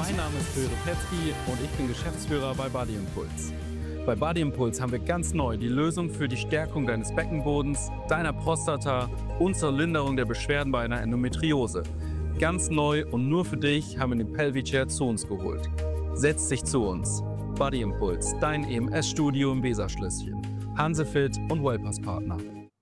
Mein Name ist Phil Rupetzky und ich bin Geschäftsführer bei Body Impulse. Bei Body Impulse haben wir ganz neu die Lösung für die Stärkung deines Beckenbodens, deiner Prostata und zur Linderung der Beschwerden bei einer Endometriose. Ganz neu und nur für dich haben wir den Pelvichair zu uns geholt. Setz dich zu uns. Body Impulse, dein EMS-Studio im Weserschlösschen. Hansefit und Wellpass-Partner.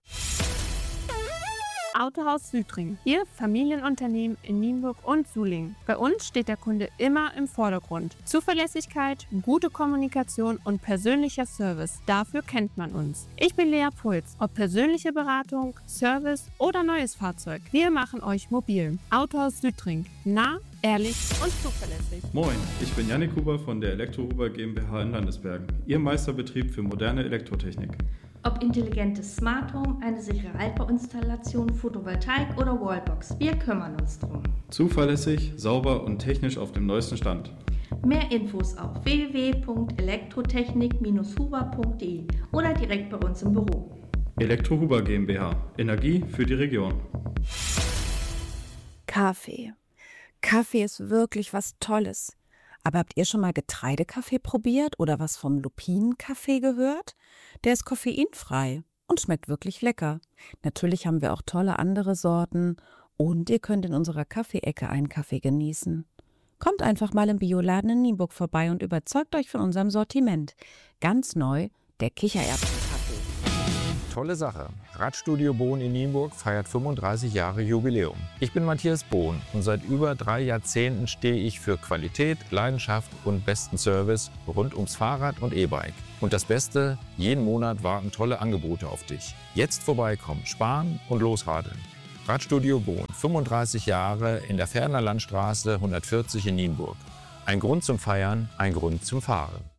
Autohaus Südring, Ihr Familienunternehmen in Nienburg und Sulingen. Bei uns steht der Kunde immer im Vordergrund. Zuverlässigkeit, gute Kommunikation und persönlicher Service, dafür kennt man uns. Ich bin Lea Puls, ob persönliche Beratung, Service oder neues Fahrzeug. Wir machen euch mobil. Autohaus Südring, nah, ehrlich und zuverlässig. Moin, ich bin Jannik Huber von der Elektrohuber GmbH in Landesbergen, Ihr Meisterbetrieb für moderne Elektrotechnik. Ob intelligentes Smart Home, eine sichere Altbauinstallation, Photovoltaik oder Wallbox, wir kümmern uns drum. Zuverlässig, sauber und technisch auf dem neuesten Stand. Mehr Infos auf www.elektrotechnik-huber.de oder direkt bei uns im Büro. Elektrohuber GmbH, Energie für die Region. Kaffee. Kaffee ist wirklich was Tolles. Aber habt ihr schon mal Getreidekaffee probiert oder was vom Lupinenkaffee gehört? Der ist koffeinfrei und schmeckt wirklich lecker. Natürlich haben wir auch tolle andere Sorten und ihr könnt in unserer Kaffeeecke einen Kaffee genießen. Kommt einfach mal im Bioladen in Nienburg vorbei und überzeugt euch von unserem Sortiment. Ganz neu, der Kichererbsenkaffee. Tolle Sache. Radstudio Bohn in Nienburg feiert 35 Jahre Jubiläum. Ich bin Matthias Bohn und seit über 3 Jahrzehnten stehe ich für Qualität, Leidenschaft und besten Service rund ums Fahrrad und E-Bike. Und das Beste, jeden Monat warten tolle Angebote auf dich. Jetzt vorbeikommen, sparen und losradeln. Radstudio Bohn, 35 Jahre in der Ferner Landstraße 140 in Nienburg. Ein Grund zum Feiern, ein Grund zum Fahren.